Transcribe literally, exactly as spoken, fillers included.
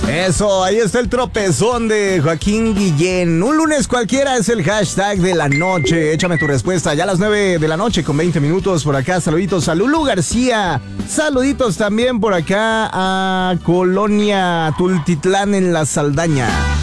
Eso, ahí está el tropezón de Joaquín Guillén. Un lunes cualquiera es el hashtag de la noche. Échame tu respuesta ya a las nueve de la noche con veinte minutos por acá. Saluditos a Lulu García. Saluditos también por acá a Colonia Tultitlán en La Saldaña.